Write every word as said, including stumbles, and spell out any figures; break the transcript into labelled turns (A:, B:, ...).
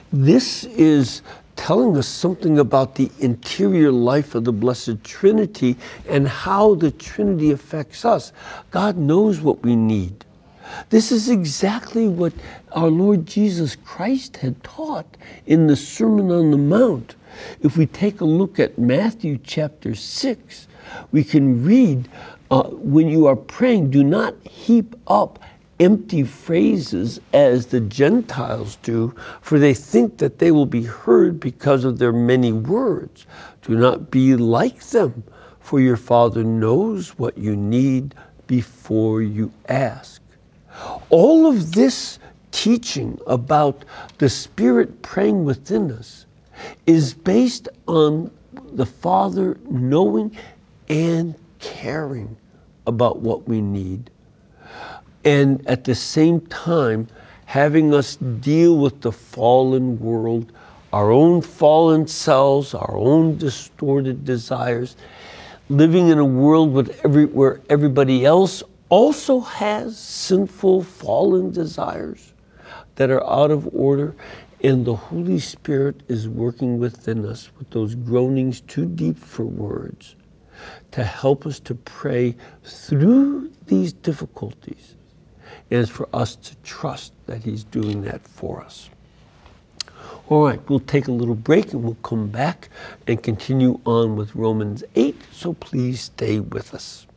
A: This is telling us something about the interior life of the Blessed Trinity and how the Trinity affects us. God knows what we need. This is exactly what our Lord Jesus Christ had taught in the Sermon on the Mount. If we take a look at Matthew chapter six, we can read, uh, when you are praying, do not heap up empty phrases as the Gentiles do, for they think that they will be heard because of their many words. Do not be like them, for your Father knows what you need before you ask. All of this teaching about the Spirit praying within us is based on the Father knowing and caring about what we need. And at the same time, having us deal with the fallen world, our own fallen selves, our own distorted desires, living in a world with every, where everybody else also has sinful, fallen desires that are out of order, and the Holy Spirit is working within us with those groanings too deep for words to help us to pray through these difficulties. And it's for us to trust that He's doing that for us. All right, we'll take a little break and we'll come back and continue on with Romans eight, so please stay with us.